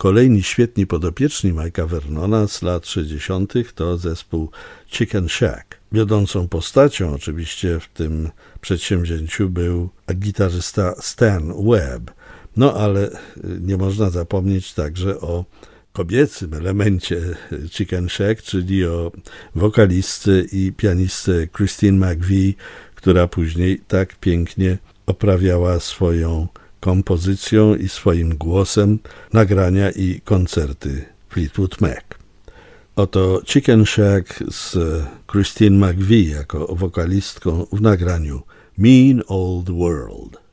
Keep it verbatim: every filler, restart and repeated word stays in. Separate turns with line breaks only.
Kolejni świetni podopieczni Mike'a Vernona z lat sześćdziesiątych to zespół Chicken Shack. Wiodącą postacią oczywiście w tym przedsięwzięciu był gitarzysta Stan Webb. No ale nie można zapomnieć także o kobiecym elemencie Chicken Shack, czyli o wokalistce i pianistce Christine McVie, która później tak pięknie oprawiała swoją kompozycją i swoim głosem nagrania i koncerty Fleetwood Mac. Oto Chicken Shack z Christine McVie jako wokalistką w nagraniu Mean Old World.